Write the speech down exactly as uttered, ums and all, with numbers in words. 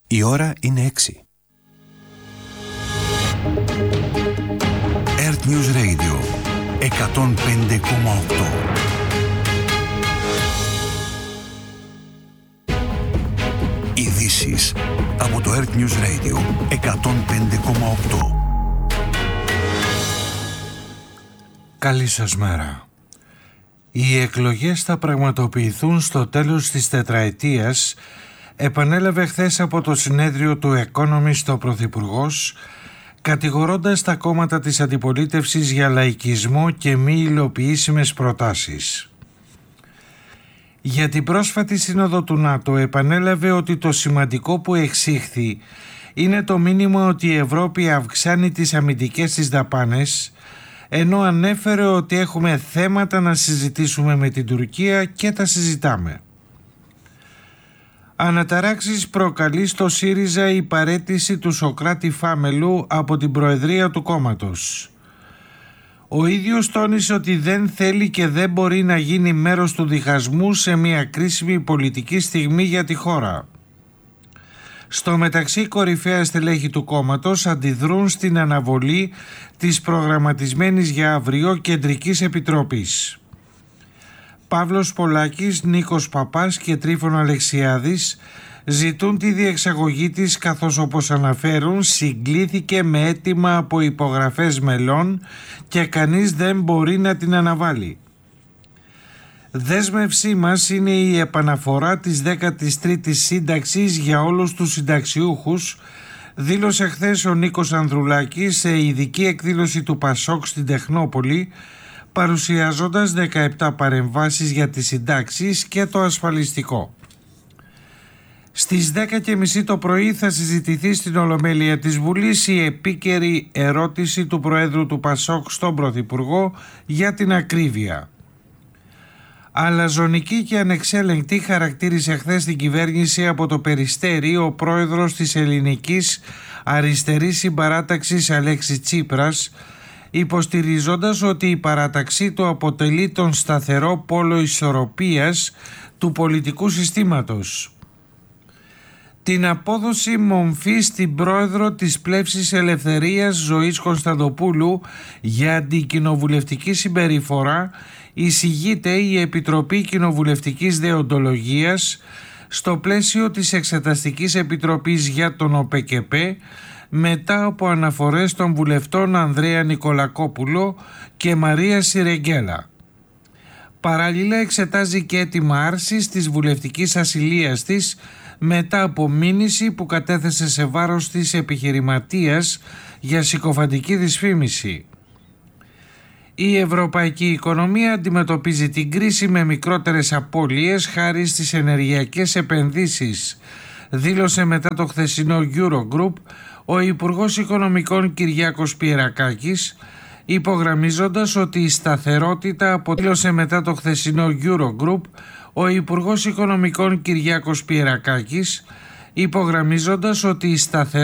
Η ώρα είναι έξι. Earth News Radio εκατόν πέντε κόμμα οκτώ. Ειδήσεις από το Earth News Radio εκατόν πέντε κόμμα οκτώ. Καλή σας μέρα. Οι εκλογές θα πραγματοποιηθούν στο τέλος της τετραετίας, επανέλαβε χθες από το συνέδριο του Economist ο Πρωθυπουργός, κατηγορώντας τα κόμματα της αντιπολίτευσης για λαϊκισμό και μη υλοποιήσιμες προτάσεις. Για την πρόσφατη σύνοδο του ΝΑΤΟ επανέλαβε ότι το σημαντικό που εξήχθη είναι το μήνυμα ότι η Ευρώπη αυξάνει τις αμυντικές της δαπάνες, ενώ ανέφερε ότι έχουμε θέματα να συζητήσουμε με την Τουρκία και τα συζητάμε. Αναταράξεις προκαλεί στο ΣΥΡΙΖΑ η παραίτηση του Σωκράτη Φάμελου από την προεδρία του κόμματος. Ο ίδιος τόνισε ότι δεν θέλει και δεν μπορεί να γίνει μέρος του διχασμού σε μια κρίσιμη πολιτική στιγμή για τη χώρα. Στο μεταξύ, κορυφαία στελέχη του κόμματος αντιδρούν στην αναβολή της προγραμματισμένης για αύριο Κεντρικής Επιτροπής. Παύλος Πολάκης, Νίκος Παπάς και Τρίφων Αλεξιάδης ζητούν τη διεξαγωγή της, καθώς όπως αναφέρουν συγκλήθηκε με αίτημα από υπογραφές μελών και κανείς δεν μπορεί να την αναβάλει. Δέσμευσή μας είναι η επαναφορά της δέκατης τρίτης σύνταξης για όλους τους συνταξιούχους, δήλωσε χθες ο Νίκος Ανδρουλάκης σε ειδική εκδήλωση του Πασόκ στην Τεχνόπολη, παρουσιάζοντας δεκαεπτά παρεμβάσεις για τις συντάξεις και το ασφαλιστικό. Στις δέκα και μισή το πρωί θα συζητηθεί στην Ολομέλεια της Βουλής η επίκαιρη ερώτηση του Προέδρου του Πασόκ στον Πρωθυπουργό για την ακρίβεια. Αλαζονική και ανεξέλεγκτη χαρακτήρισε χθες την κυβέρνηση από το Περιστέρι ο πρόεδρος της ελληνικής αριστερής συμπαράταξης Αλέξη Τσίπρας, υποστηριζόντας ότι η παράταξή του αποτελεί τον σταθερό πόλο ισορροπίας του πολιτικού συστήματος. Την απόδοση μομφή στην πρόεδρο της Πλεύσης Ελευθερίας Ζωής Κωνσταντοπούλου για αντικοινοβουλευτική συμπεριφορά εισηγείται η Επιτροπή Κοινοβουλευτικής Δεοντολογίας στο πλαίσιο της Εξεταστικής Επιτροπής για τον ΟΠΕΚΕΠΕ, μετά από αναφορές των βουλευτών Ανδρέα Νικολακόπουλο και Μαρία Σιρεγγέλα. Παράλληλα εξετάζει και αίτημα άρσης της βουλευτικής ασυλίας της μετά από μήνυση που κατέθεσε σε βάρος της επιχειρηματίας για συκοφαντική δυσφήμιση. Η ευρωπαϊκή οικονομία αντιμετωπίζει την κρίση με μικρότερες απώλειες χάρη στις ενεργειακές επενδύσεις, δήλωσε μετά το χθεσινό Eurogroup ο Υπουργός Οικονομικών Κυριάκος Πιερακάκης, υπογραμμίζοντας ότι η σταθερότητα αποτέλεσε μετά το χθεσινό Eurogroup ο Υπουργός Οικονομικών Κυριάκος Πιερακάκης, υπογραμμίζοντας ότι η σταθερότητα